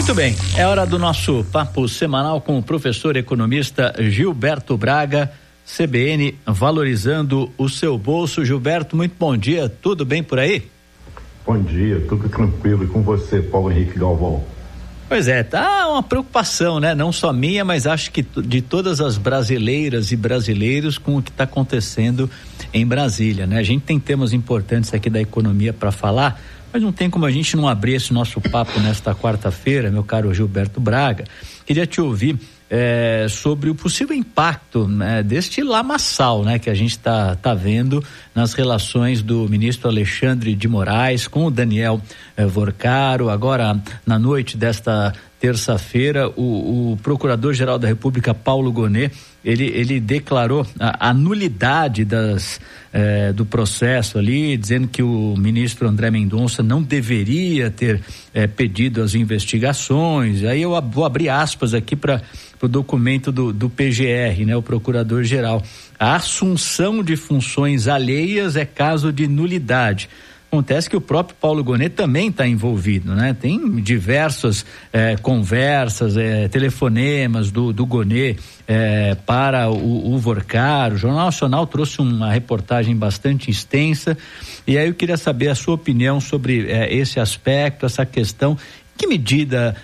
Muito bem, é hora do nosso papo semanal com o professor economista Gilberto Braga, CBN valorizando o seu bolso. Gilberto, muito bom dia, tudo bem por aí? Bom dia, tudo tranquilo, e com você, Paulo Henrique Galvão? Pois é, tá uma preocupação, né? Não só minha, mas acho que de todas as brasileiras e brasileiros com o que está acontecendo em Brasília, né? A gente tem temas importantes aqui da economia para falar, mas não tem como a gente não abrir esse nosso papo nesta quarta-feira, meu caro Gilberto Braga. Queria te ouvir sobre o possível impacto, né, deste lamaçal, né, que a gente tá vendo nas relações do ministro Alexandre de Moraes com o Daniel Vorcaro. Agora, na noite desta terça-feira, o Procurador-Geral da República, Paulo Gonet, ele declarou a nulidade do processo ali, dizendo que o ministro André Mendonça não deveria ter pedido as investigações. Aí eu vou abrir aspas aqui para o documento do PGR, né, o Procurador-Geral. A assunção de funções alheias é caso de nulidade. Acontece que o próprio Paulo Gonet também está envolvido, né? Tem diversas conversas, telefonemas do Gonet para o Vorcaro. O Jornal Nacional trouxe uma reportagem bastante extensa, e aí eu queria saber a sua opinião sobre esse aspecto, essa questão. Que medida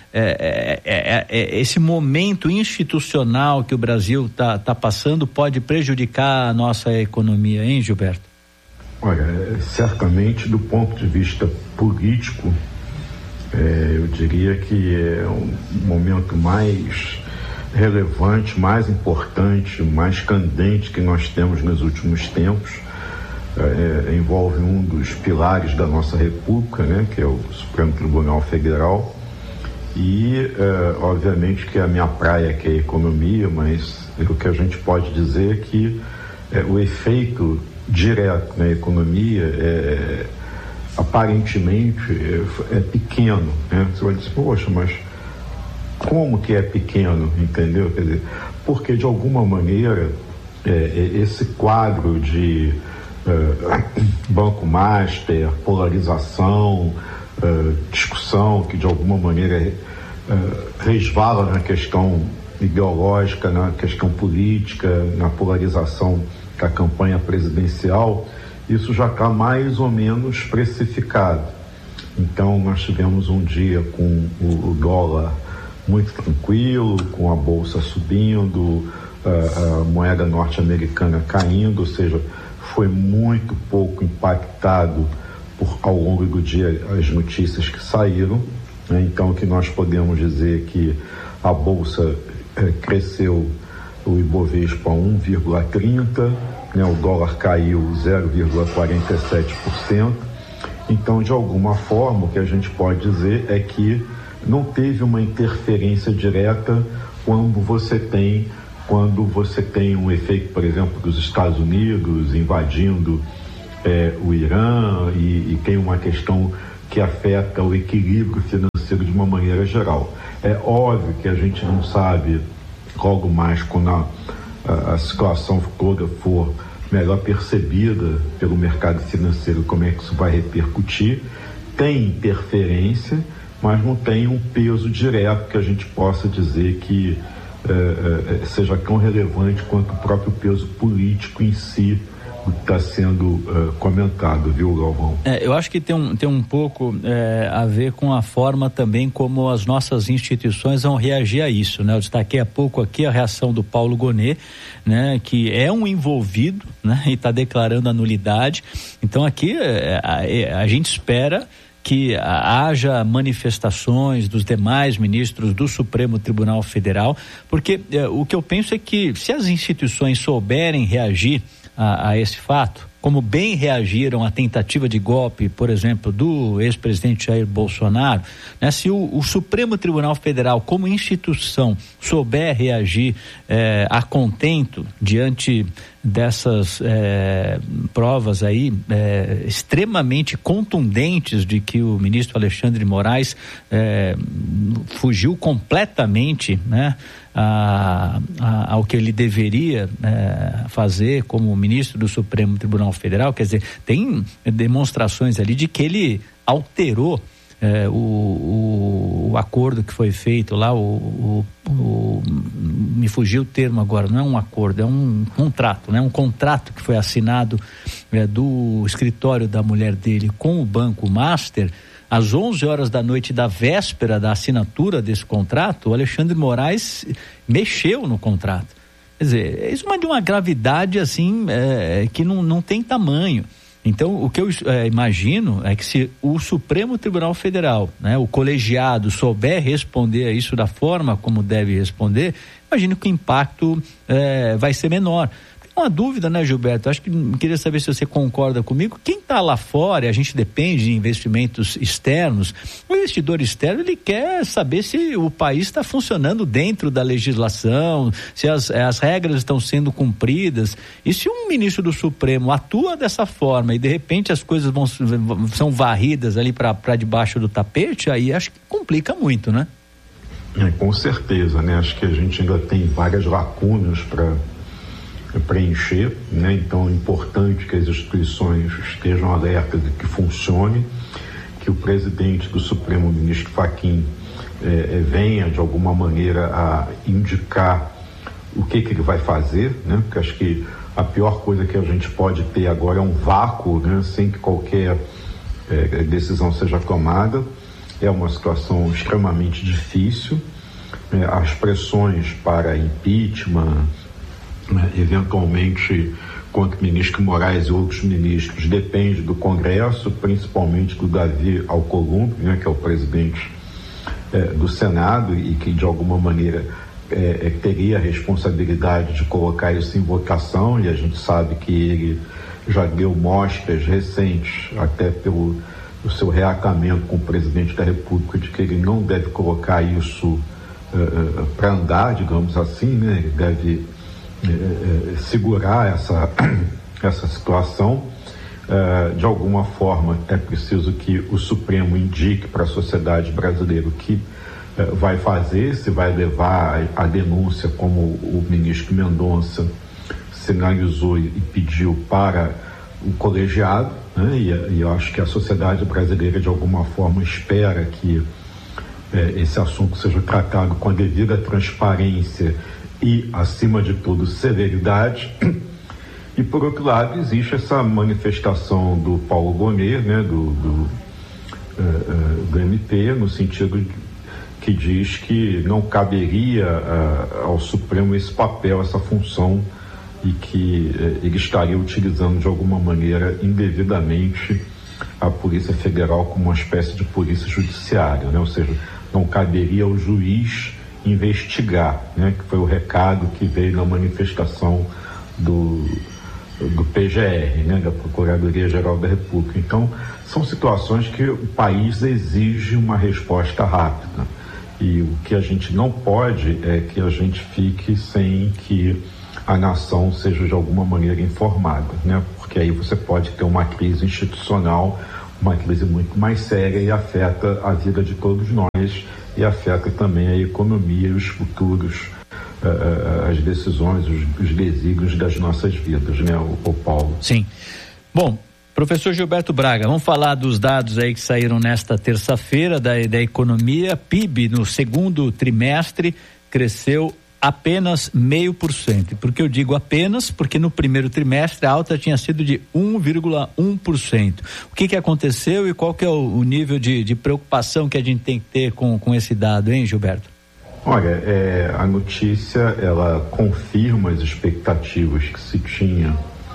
esse momento institucional que o Brasil tá passando pode prejudicar a nossa economia, hein, Gilberto? Olha, certamente do ponto de vista político, eu diria que é um momento mais relevante, mais importante, mais candente que nós temos nos últimos tempos. Envolve um dos pilares da nossa República, né, que é o Supremo Tribunal Federal, e obviamente que a minha praia que é a economia, mas o que a gente pode dizer é que o efeito direto na economia aparentemente é pequeno, né? Você vai dizer, poxa, mas como que é pequeno, entendeu? Quer dizer, porque de alguma maneira esse quadro de Banco Master, polarização, discussão que de alguma maneira resvala na questão ideológica, na questão política, na polarização da campanha presidencial, isso já está mais ou menos precificado. Então nós tivemos um dia com o dólar muito tranquilo, com a bolsa subindo, a moeda norte-americana caindo, ou seja, foi muito pouco impactado ao longo do dia as notícias que saíram, né? Então o que nós podemos dizer é que a bolsa cresceu, o Ibovespa 1,30%, né? O dólar caiu 0,47%. Então, de alguma forma, o que a gente pode dizer é que não teve uma interferência direta quando você tem um efeito, por exemplo, dos Estados Unidos invadindo o Irã e tem uma questão que afeta o equilíbrio financeiro de uma maneira geral. É óbvio que a gente não sabe logo mais quando a situação toda for melhor percebida pelo mercado financeiro, como é que isso vai repercutir. Tem interferência, mas não tem um peso direto que a gente possa dizer que seja tão relevante quanto o próprio peso político em si que está sendo comentado, viu, Galvão? Eu acho que tem um pouco a ver com a forma também como as nossas instituições vão reagir a isso, né? Eu destaquei há pouco aqui a reação do Paulo Gonet, né? Que é um envolvido, né? E está declarando a nulidade. Então aqui a gente espera que haja manifestações dos demais ministros do Supremo Tribunal Federal, porque o que eu penso é que se as instituições souberem reagir a esse fato, como bem reagiram à tentativa de golpe, por exemplo, do ex-presidente Jair Bolsonaro, né? Se o Supremo Tribunal Federal, como instituição, souber reagir a contento diante dessas provas aí extremamente contundentes de que o ministro Alexandre de Moraes fugiu completamente, né, ao que ele deveria fazer como ministro do Supremo Tribunal Federal. Quer dizer, tem demonstrações ali de que ele alterou o acordo que foi feito lá, me fugiu o termo agora, não é um acordo, é um contrato, né? Um contrato que foi assinado do escritório da mulher dele com o Banco Master, às 11 horas da noite da véspera da assinatura desse contrato, o Alexandre Moraes mexeu no contrato. Quer dizer, isso é de uma gravidade assim, que não tem tamanho. Então, o que eu imagino é que se o Supremo Tribunal Federal, né, o colegiado, souber responder a isso da forma como deve responder, imagino que o impacto vai ser menor. Tem uma dúvida, né, Gilberto? Acho que queria saber se você concorda comigo. Quem está lá fora, a gente depende de investimentos externos, o investidor externo, ele quer saber se o país está funcionando dentro da legislação, se as regras estão sendo cumpridas. E se um ministro do Supremo atua dessa forma e de repente as coisas são varridas ali para debaixo do tapete, aí acho que complica muito, né? Com certeza, né? Acho que a gente ainda tem várias lacunas para preencher, né? Então é importante que as instituições estejam alertas de que funcione, que o presidente do Supremo, o ministro Fachin, venha de alguma maneira a indicar o que ele vai fazer, né? Porque acho que a pior coisa que a gente pode ter agora é um vácuo, né? Sem que qualquer decisão seja tomada. É uma situação extremamente difícil. As pressões para impeachment, eventualmente contra o ministro Moraes e outros ministros, depende do Congresso, principalmente do Davi Alcolumbre, né, que é o presidente do Senado e que de alguma maneira teria a responsabilidade de colocar isso em votação, e a gente sabe que ele já deu mostras recentes, até pelo seu reatamento com o presidente da República, de que ele não deve colocar isso para andar, digamos assim, né? Ele deve segurar essa situação. De alguma forma é preciso que o Supremo indique para a sociedade brasileira o que vai fazer, se vai levar a denúncia como o ministro Mendonça sinalizou e pediu para o colegiado, né? E eu acho que a sociedade brasileira de alguma forma espera que esse assunto seja tratado com a devida transparência e, acima de tudo, celeridade. E, por outro lado, existe essa manifestação do Paulo Gonet, né, do MP, no sentido que diz que não caberia ao Supremo esse papel, essa função, e que ele estaria utilizando de alguma maneira indevidamente a Polícia Federal como uma espécie de polícia judiciária, né? Ou seja, não caberia ao juiz investigar, né? Que foi o recado que veio na manifestação do PGR, né? Da Procuradoria-Geral da República. Então, são situações que o país exige uma resposta rápida, e o que a gente não pode é que a gente fique sem que a nação seja de alguma maneira informada, né? Porque aí você pode ter uma crise institucional, uma crise muito mais séria, e afeta a vida de todos nós, e afeta também a economia, os futuros, as decisões, os desígnios das nossas vidas, né, o Paulo? Sim. Bom, professor Gilberto Braga, vamos falar dos dados aí que saíram nesta terça-feira da economia. PIB no segundo trimestre cresceu apenas 0,5%. Por que eu digo apenas? Porque no primeiro trimestre a alta tinha sido de 1,1%. O que aconteceu e qual que é o nível de preocupação que a gente tem que ter com esse dado, hein, Gilberto? Olha, a notícia, ela confirma as expectativas que se tinha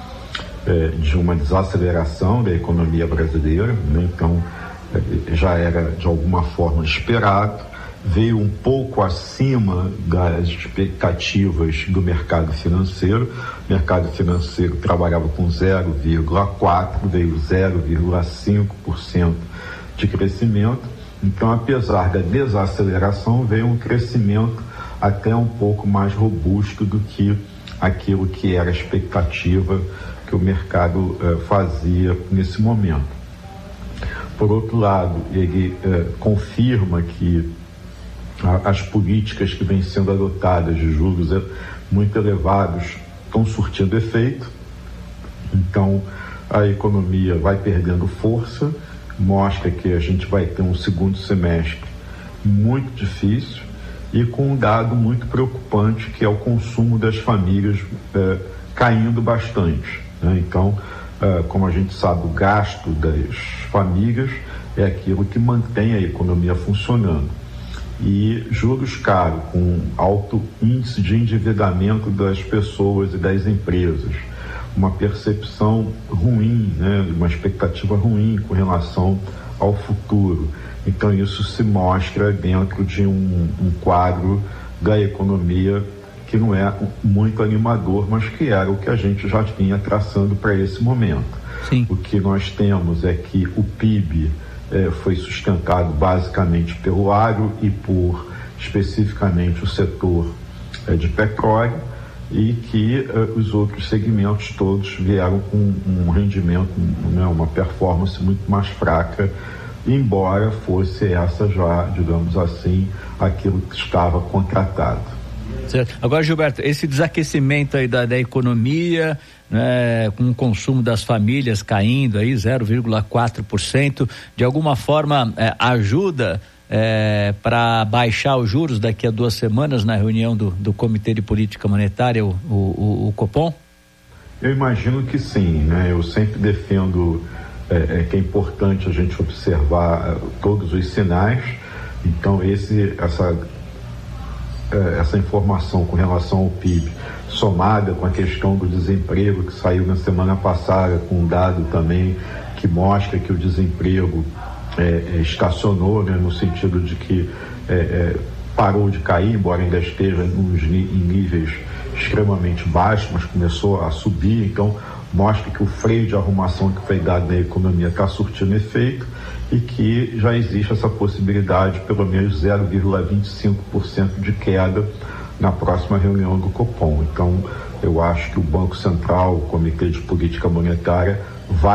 de uma desaceleração da economia brasileira, né? Então, já era de alguma forma esperado. Veio um pouco acima das expectativas do mercado financeiro. O mercado financeiro trabalhava com 0,4%, veio 0,5% de crescimento. Então, apesar da desaceleração, veio um crescimento até um pouco mais robusto do que aquilo que era a expectativa que o mercado fazia nesse momento. Por outro lado, ele confirma que as políticas que vêm sendo adotadas de juros muito elevados estão surtindo efeito. Então, a economia vai perdendo força, mostra que a gente vai ter um segundo semestre muito difícil e com um dado muito preocupante, que é o consumo das famílias caindo bastante, né? Então, como a gente sabe, o gasto das famílias é aquilo que mantém a economia funcionando. E juros caros, com alto índice de endividamento das pessoas e das empresas, uma percepção ruim, né, uma expectativa ruim com relação ao futuro. Então isso se mostra dentro de um quadro da economia que não é muito animador, mas que era o que a gente já vinha traçando para esse momento. Sim. O que nós temos é que o PIB foi sustentado basicamente pelo agro e por especificamente o setor de petróleo, e que os outros segmentos todos vieram com um rendimento, né, uma performance muito mais fraca, embora fosse essa já, digamos assim, aquilo que estava contratado. Certo. Agora, Gilberto, esse desaquecimento aí da economia, né, com o consumo das famílias caindo aí 0,4%, de alguma forma ajuda para baixar os juros daqui a 2 semanas na reunião do Comitê de Política Monetária, o Copom? Eu imagino que sim, né? Eu sempre defendo que é importante a gente observar todos os sinais. Então essa informação com relação ao PIB, somada com a questão do desemprego que saiu na semana passada, com um dado também que mostra que o desemprego estacionou, né, no sentido de que parou de cair, embora ainda esteja em níveis extremamente baixos, mas começou a subir. Então mostra que o freio de arrumação que foi dado na economia está surtindo efeito e que já existe essa possibilidade de pelo menos 0,25% de queda na próxima reunião do Copom. Então eu acho que o Banco Central, o Comitê de Política Monetária, vai